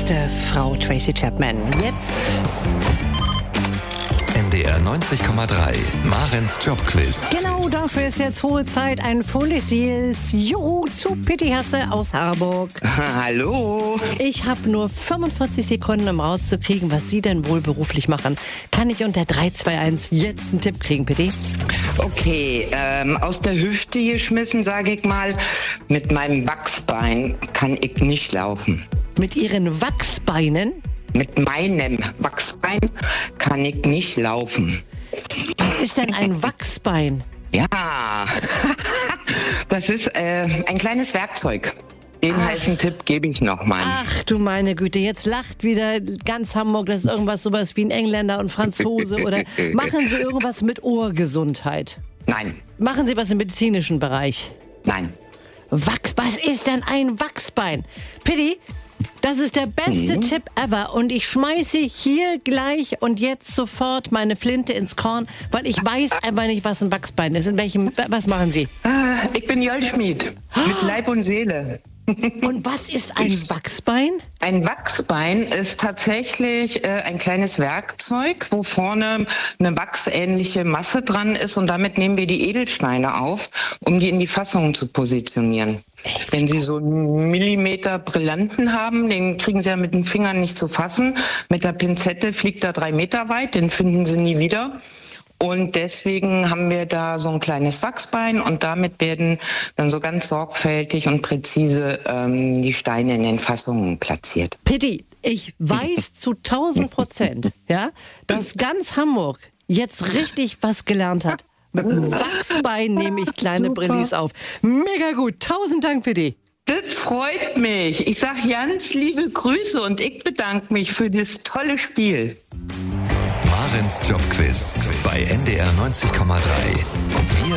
beste Frau Tracy Chapman. Jetzt NDR 90,3, Marens Jobquiz. genau dafür ist jetzt hohe Zeit. Ein fröhliches Juhu zu Pitti Hasse aus Harburg. Hallo. Ich habe nur 45 Sekunden, um rauszukriegen, was Sie denn wohl beruflich machen. Kann ich unter 3, 2, 1 jetzt einen Tipp kriegen, Pitti? Okay, aus der Hüfte geschmissen, sage ich mal, mit meinem Wachsbein kann ich nicht laufen. Mit Ihren Wachsbeinen? Mit meinem Wachsbein kann ich nicht laufen. Was ist denn ein Wachsbein? Ja, das ist ein kleines Werkzeug. Den heißen Tipp gebe ich nochmal. Ach du meine Güte, jetzt lacht wieder ganz Hamburg, das ist sowas wie ein Engländer und Franzose. Oder machen Sie irgendwas mit Ohrgesundheit? Nein, Machen Sie was im medizinischen Bereich? nein. Was ist denn ein Wachsbein? Pitti, das ist der beste Tipp ever und ich schmeiße hier gleich und jetzt sofort meine Flinte ins Korn, weil ich weiß einfach nicht, was ein Wachsbein ist. Was machen Sie? Ich bin Goldschmied mit Leib und Seele. Und was ist ein Wachsbein? Ein Wachsbein ist tatsächlich ein kleines Werkzeug, wo vorne eine wachsähnliche Masse dran ist und damit nehmen wir die Edelsteine auf, um die in die Fassung zu positionieren. Wenn Sie so einen Millimeter Brillanten haben, den kriegen Sie ja mit den Fingern nicht zu fassen. Mit der Pinzette fliegt er 3 Meter weit, den finden Sie nie wieder. Und deswegen haben wir da so ein kleines Wachsbein und damit werden dann so ganz sorgfältig und präzise die Steine in den Fassungen platziert. Pitti, ich weiß zu 1000%, ja, dass ganz Hamburg jetzt richtig was gelernt hat. Mit einem Wachsbein nehme ich kleine Super. Brillis auf. Mega gut. 1000 Dank, Pitti. Das freut mich. Ich sage ganz liebe Grüße und ich bedanke mich für das tolle Spiel. Marens Jobquiz bei NDR 90,3.